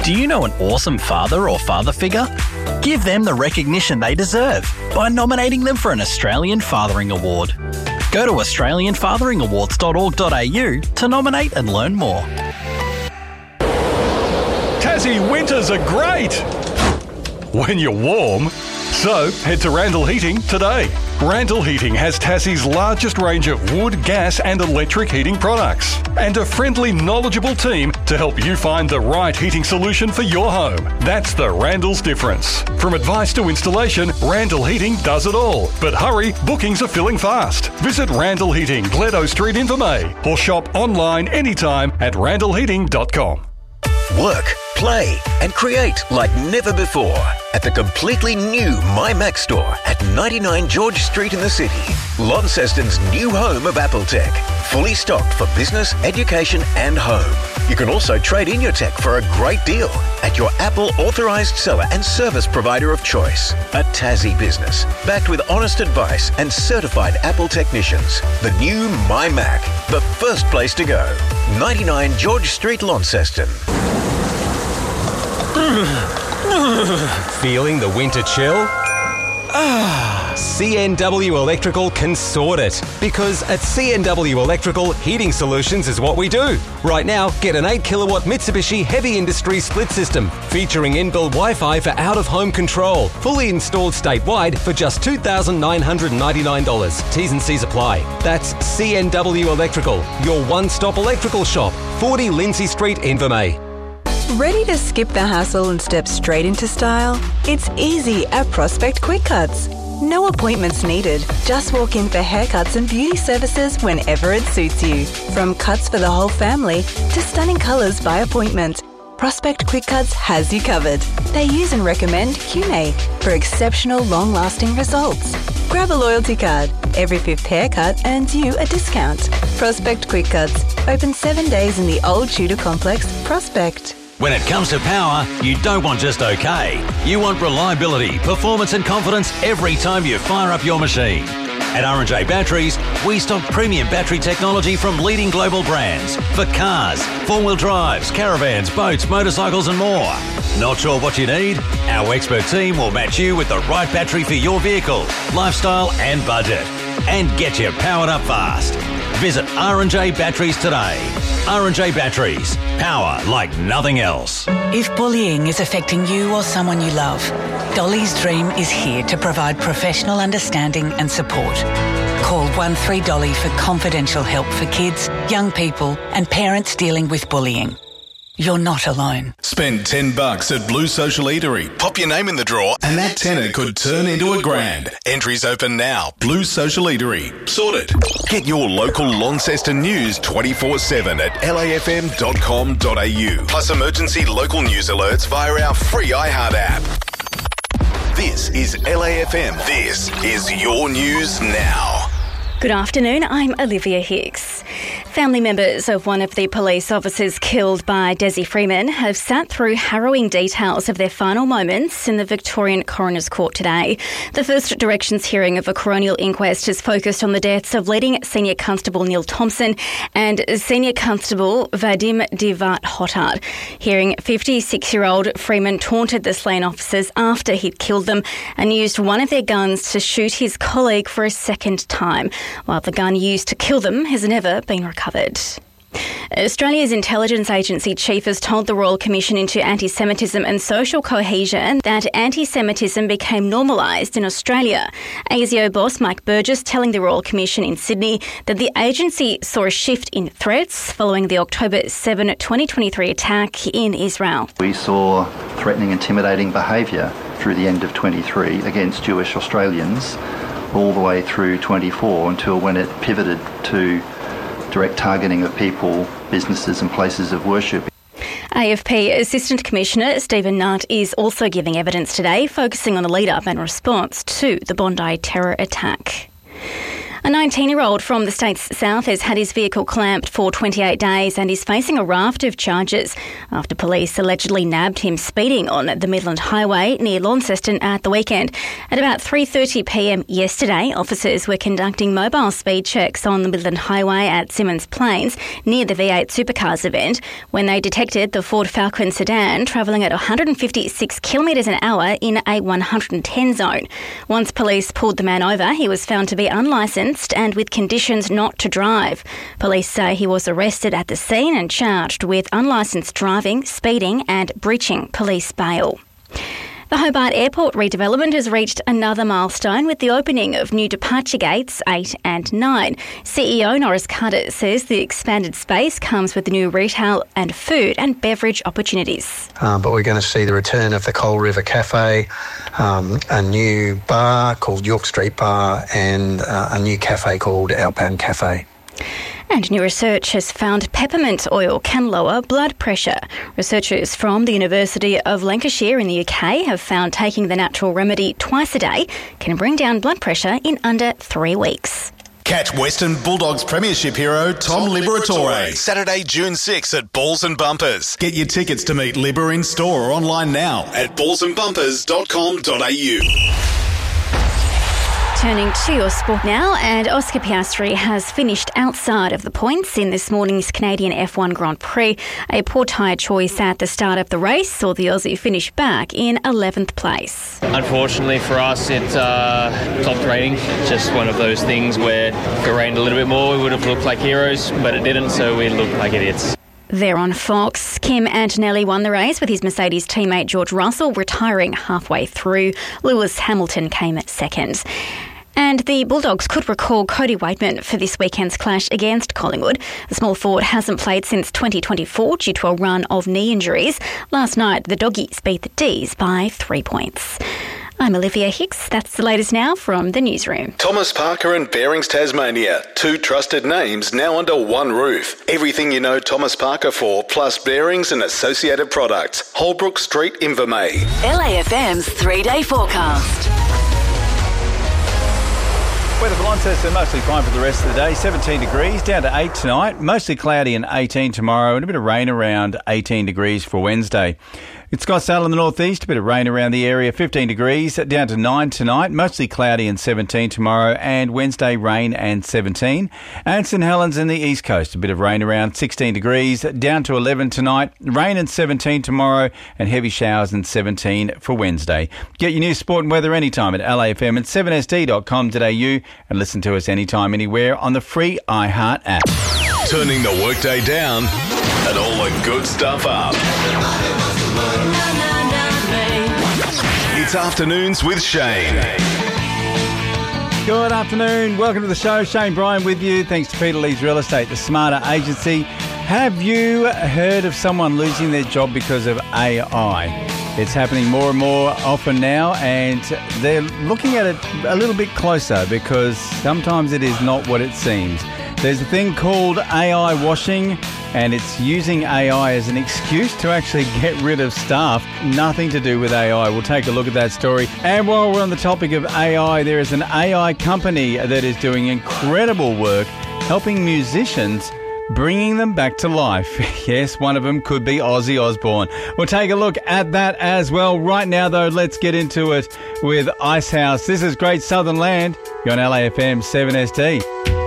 Do you know an awesome father or father figure? Give them the recognition they deserve by nominating them for an Australian Fathering Award. Go to australianfatheringawards.org.au to nominate and learn more. Tassie winters are great when you're warm. So head to Randall Heating today. Randall Heating has Tassie's largest range of wood, gas and electric heating products and a friendly, knowledgeable team to help you find the right heating solution for your home. That's the Randall's difference. From advice to installation, Randall Heating does it all. But hurry, bookings are filling fast. Visit Randall Heating, Gledo Street, Invermay, or shop online anytime at randallheating.com. Work, play and create like never before at the completely new My Mac store at 99 George Street in the city. Launceston's new home of Apple Tech. Fully stocked for business, education and home. You can also trade in your tech for a great deal at your Apple authorised seller and service provider of choice. A Tassie business, backed with honest advice and certified Apple technicians. The new My Mac, the first place to go. 99 George Street, Launceston. Feeling the winter chill? CNW Electrical can sort it. Because at CNW Electrical, heating solutions is what we do. Right now, get an 8 kilowatt Mitsubishi Heavy Industry split system featuring inbuilt Wi-Fi for out-of-home control. Fully installed statewide for just $2,999. T's and C's apply. That's CNW Electrical, your one-stop electrical shop. 40 Lindsay Street, Invermay. Ready to skip the hassle and step straight into style? It's easy at Prospect Quick Cuts. No appointments needed. Just walk in for haircuts and beauty services whenever it suits you. From cuts for the whole family to stunning colours by appointment, Prospect Quick Cuts has you covered. They use and recommend QMake for exceptional long-lasting results. Grab a loyalty card. Every 5th haircut earns you a discount. Prospect Quick Cuts. Open 7 days in the Old Tudor Complex, Prospect. When it comes to power, you don't want just okay. You want reliability, performance and confidence every time you fire up your machine. At R&J Batteries, we stock premium battery technology from leading global brands for cars, four-wheel drives, caravans, boats, motorcycles and more. Not sure what you need? Our expert team will match you with the right battery for your vehicle, lifestyle and budget. And get you powered up fast. Visit R&J Batteries today. R&J Batteries. Power like nothing else. If bullying is affecting you or someone you love, Dolly's Dream is here to provide professional understanding and support. Call 13Dolly for confidential help for kids, young people and parents dealing with bullying. You're not alone. Spend $10 at Blue Social Eatery. Pop your name in the draw and that tenner could turn into $1,000. Entries open now. Blue Social Eatery. Sorted. Get your local Launceston news 24/7 at lafm.com.au. Plus emergency local news alerts via our free iHeart app. This is LAFM. This is your news now. Good afternoon, I'm Olivia Hicks. Family members of one of the police officers killed by Desi Freeman have sat through harrowing details of their final moments in the Victorian Coroner's Court today. The first directions hearing of a coronial inquest has focused on the deaths of leading Senior Constable Neil Thompson and Senior Constable Vadim Divat-Hotard. Hearing 56-year-old Freeman taunted the slain officers after he'd killed them and used one of their guns to shoot his colleague for a second time, while the gun used to kill them has never been recovered. Australia's intelligence agency chief has told the Royal Commission into Anti-Semitism and Social Cohesion that anti-Semitism became normalised in Australia. ASIO boss Mike Burgess telling the Royal Commission in Sydney that the agency saw a shift in threats following the October 7, 2023 attack in Israel. We saw threatening, intimidating behaviour through the end of 23 against Jewish Australians all the way through 24 until when it pivoted to direct targeting of people, businesses and places of worship. AFP Assistant Commissioner Stephen Nutt is also giving evidence today, focusing on the lead-up and response to the Bondi terror attack. A 19-year-old from the state's south has had his vehicle clamped for 28 days and is facing a raft of charges after police allegedly nabbed him speeding on the Midland Highway near Launceston at the weekend. At about 3:30 p.m. yesterday, officers were conducting mobile speed checks on the Midland Highway at Symonds Plains near the V8 Supercars event when they detected the Ford Falcon sedan travelling at 156 kilometres an hour in a 110 zone. Once police pulled the man over, he was found to be unlicensed and with conditions not to drive. Police say he was arrested at the scene and charged with unlicensed driving, speeding and breaching police bail. The Hobart Airport redevelopment has reached another milestone with the opening of new departure gates 8 and 9. CEO Norris Carter says the expanded space comes with new retail and food and beverage opportunities. But we're going to see the return of the Coal River Cafe, a new bar called York Street Bar and a new cafe called Outbound Cafe. And new research has found peppermint oil can lower blood pressure. Researchers from the University of Lancashire in the UK have found taking the natural remedy twice a day can bring down blood pressure in under 3 weeks. Catch Western Bulldogs Premiership hero Tom Liberatore Saturday, June 6 at Balls and Bumpers. Get your tickets to meet Libber in store or online now at ballsandbumpers.com.au. Turning to your sport now, and Oscar Piastri has finished outside of the points in this morning's Canadian F1 Grand Prix. A poor tyre choice at the start of the race saw the Aussie finish back in 11th place. Unfortunately for us, it stopped raining. Just one of those things where if it rained a little bit more, we would have looked like heroes, but it didn't, so we looked like idiots. There on Fox, Kim Antonelli won the race with his Mercedes teammate George Russell retiring halfway through. Lewis Hamilton came at second. And the Bulldogs could recall Cody Weightman for this weekend's clash against Collingwood. The small forward hasn't played since 2024 due to a run of knee injuries. Last night, the Doggies beat the D's by 3 points. I'm Olivia Hicks. That's the latest now from the newsroom. Thomas Parker and Bearings Tasmania. 2 trusted names now under one roof. Everything you know Thomas Parker for, plus bearings and associated products. Holbrook Street, Invermay. LAFM's 3-day forecast. Weather for Launceston, mostly fine for the rest of the day. 17 degrees, down to 8 tonight. Mostly cloudy and 18 tomorrow, and a bit of rain around 18 degrees for Wednesday. It's got sail in the northeast, a bit of rain around the area, 15 degrees, down to 9 tonight, mostly cloudy and 17 tomorrow, and Wednesday rain and 17. And St Helens in the east coast, a bit of rain around 16 degrees, down to 11 tonight, rain and 17 tomorrow, and heavy showers and 17 for Wednesday. Get your news, sport and weather anytime at LAFM and 7sd.com.au and listen to us anytime, anywhere on the free iHeart app. Turning the workday down and all the good stuff up. It's Afternoons with Shane. Good afternoon. Welcome to the show. Shane Bryan with you. Thanks to Peter Lee's Real Estate, the Smarter Agency. Have you heard of someone losing their job because of AI? It's happening more and more often now, and they're looking at it a little bit closer because sometimes it is not what it seems. There's a thing called AI washing, and it's using AI as an excuse to actually get rid of staff. Nothing to do with AI. We'll take a look at that story. And while we're on the topic of AI, there is an AI company that is doing incredible work helping musicians, bringing them back to life. Yes, one of them could be Ozzy Osbourne. We'll take a look at that as well. Right now, though, let's get into it with Icehouse. This is Great Southern Land. You're on LAFM 7SD.